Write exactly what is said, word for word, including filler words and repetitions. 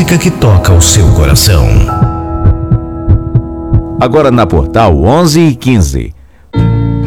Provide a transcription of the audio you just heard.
música que toca o seu coração. Agora na Portal onze e quinze.